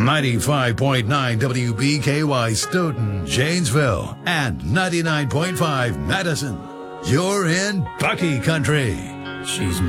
95.9 WBKY Stoughton, Janesville, and 99.5 Madison. You're in Bucky Country. She's